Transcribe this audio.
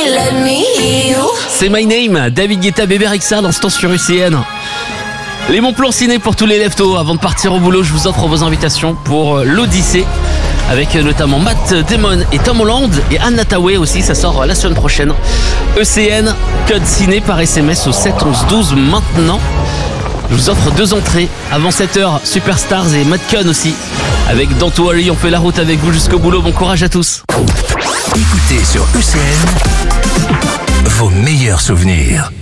let me hear you. C'est My Name, David Guetta, Bébé Rexha, à l'instant sur UCN. Les bons plans ciné pour tous les leftos. Avant de partir au boulot, je vous offre vos invitations pour l'Odyssée, avec notamment Matt Damon et Tom Holland et Anne Hathaway aussi. Ça sort la semaine prochaine. ECN, code ciné par SMS au 7 11 12 maintenant. Je vous offre 2 entrées avant 7h. Superstars et Matt Cohn aussi. Avec Don't Worry, on fait la route avec vous jusqu'au boulot. Bon courage à tous. Écoutez sur ECN vos meilleurs souvenirs.